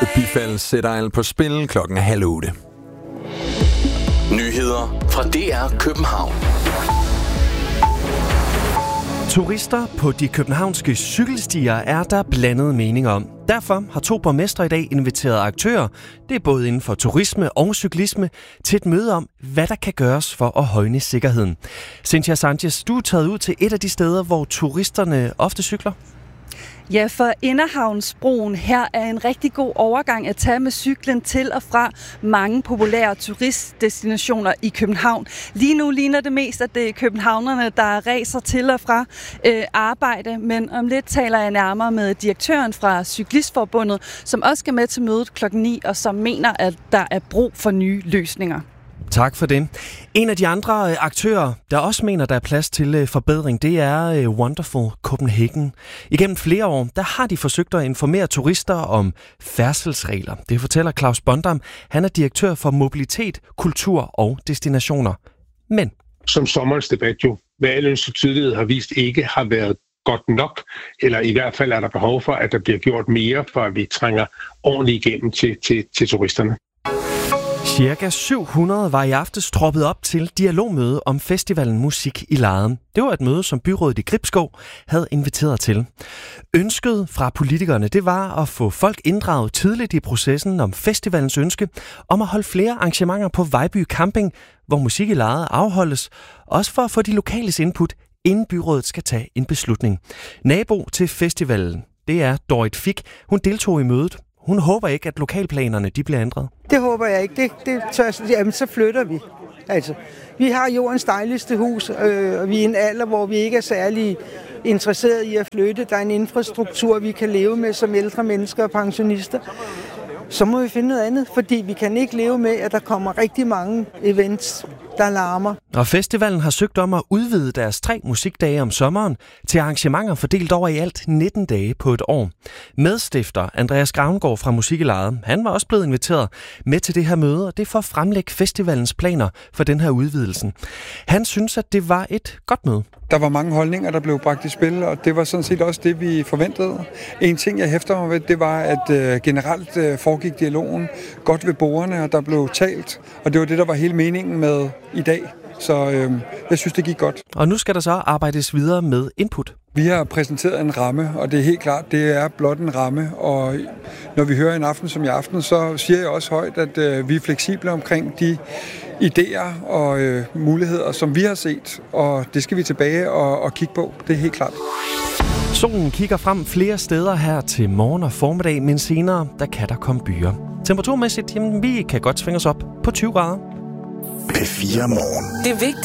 Bifald sætter alt på spil 7:30. Nyheder fra DR København. Turister på de københavnske cykelstier er der blandede meninger om. Derfor har 2 borgmestre i dag inviteret aktører, det er både inden for turisme og cyklisme, til et møde om, hvad der kan gøres for at højne sikkerheden. Cynthia Sanchez, du er taget ud til et af de steder, hvor turisterne ofte cykler. Ja, for Inderhavnsbroen her er en rigtig god overgang at tage med cyklen til og fra mange populære turistdestinationer i København. Lige nu ligner det mest, at det er københavnerne, der racer til og fra arbejde, men om lidt taler jeg nærmere med direktøren fra Cyklistforbundet, som også skal med til mødet 9:00 og som mener, at der er brug for nye løsninger. Tak for det. En af de andre aktører, der også mener, der er plads til forbedring, det er Wonderful Copenhagen. Igennem flere år, der har de forsøgt at informere turister om færdselsregler. Det fortæller Claus Bondam. Han er direktør for mobilitet, kultur og destinationer. Men som sommerens debat jo med al ønskelig tydelighed har vist ikke har været godt nok, eller i hvert fald er der behov for, at der bliver gjort mere, for at vi trænger ordentligt igennem til turisterne. Cirka 700 var i aftes troppet op til dialogmøde om festivalen Musik i Lejren. Det var et møde, som byrådet i Gribskov havde inviteret til. Ønsket fra politikerne, det var at få folk inddraget tidligt i processen om festivalens ønske om at holde flere arrangementer på Vejby Camping, hvor Musik i Lejren afholdes, også for at få de lokales input, inden byrådet skal tage en beslutning. Nabo til festivalen, det er Dorit Fik. Hun deltog i mødet. Hun håber ikke, at lokalplanerne de bliver ændret. Det håber jeg ikke. Jamen, så flytter vi. Altså, vi har jordens dejligste hus, og vi er i en alder, hvor vi ikke er særlig interesseret i at flytte. Der er en infrastruktur, vi kan leve med som ældre mennesker og pensionister. Så må vi finde noget andet, fordi vi kan ikke leve med, at der kommer rigtig mange events, der larmer. Og festivalen har søgt om at udvide deres 3 musikdage om sommeren til arrangementer fordelt over i alt 19 dage på et år. Medstifter Andreas Gravengård fra Musik i Lejren, han var også blevet inviteret med til det her møde, og det er for at fremlægge festivalens planer for den her udvidelsen. Han synes, at det var et godt møde. Der var mange holdninger, der blev bragt i spil, og det var sådan set også det, vi forventede. En ting, jeg hæfter mig ved, det var, at generelt foregik dialogen godt ved bordene, og der blev talt, og det var det, der var hele meningen med i dag. Så jeg synes, det gik godt. Og nu skal der så arbejdes videre med input. Vi har præsenteret en ramme, og det er helt klart, det er blot en ramme. Og når vi hører en aften som i aften, så siger jeg også højt, at vi er fleksible omkring de idéer og muligheder, som vi har set. Og det skal vi tilbage og kigge på. Det er helt klart. Solen kigger frem flere steder her til morgen og formiddag, men senere der kan der komme byer. Temperaturmæssigt, jamen, vi kan godt svinge os op på 20 grader. P4 Morgen. Det er vigtigt.